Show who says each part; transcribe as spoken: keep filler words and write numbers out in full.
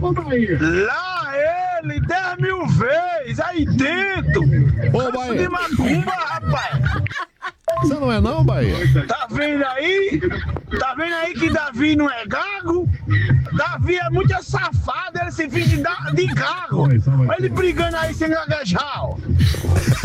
Speaker 1: Lá ele, dez mil vezes, aí dentro.
Speaker 2: Ô, Bahia.
Speaker 1: De macumba, rapaz.
Speaker 2: Você não é não, Bahia?
Speaker 1: Tá vendo aí? Tá vendo aí que Davi não é gago? Davi é muito safado, ele se finge de, de gago. Olha ele brigando aí sem gaguejar.